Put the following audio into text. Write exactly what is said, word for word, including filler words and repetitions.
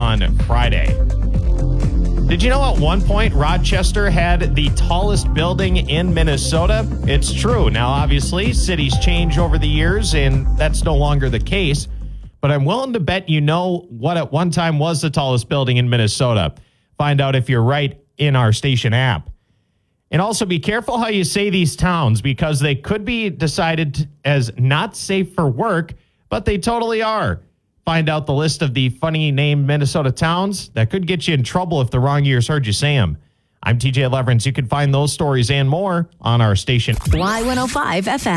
on Friday. Did you know at one point Rochester had the tallest building in Minnesota? It's true. Now, obviously, cities change over the years, and that's no longer the case. But I'm willing to bet you know what at one time was the tallest building in Minnesota. Find out if you're right in our station app. And also be careful how you say these towns, because they could be decided as not safe for work, but they totally are. Find out the list of the funny named Minnesota towns that could get you in trouble if the wrong ears heard you say them. I'm T J Leverance. You can find those stories and more on our station. Y one oh five F M.